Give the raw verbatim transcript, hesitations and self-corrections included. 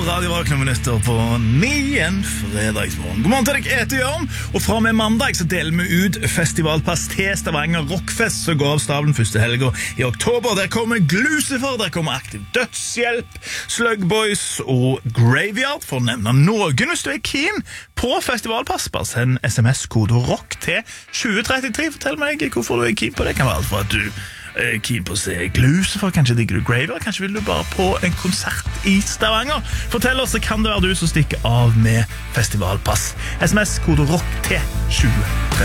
Radio Rock noen minutter på ni en fredagsmorgen. God morgen til deg, jeg heter Jørn, og fra og med mandag så deler vi ut festivalpass til Stavanger Rockfest, så går av stabelen første helger i oktober. Der kommer Glucifer, der kommer Aktiv Dødshjelp, Slug Boys og Graveyard, for å nevne noen. Hvis du er keen på festivalpass, bare send sms-kode ROCK til tjue trettitre. Fortell meg hvorfor du er keen på det. Kan være alt for at du er keen på å se Glucifer, kanskje digger du Graveyard, kanskje vil du bare på en konsert i Stavanger. Fortell oss, så kan det være du som stikker av med festivalpass. sms-kode ROCK til tjue trettitre.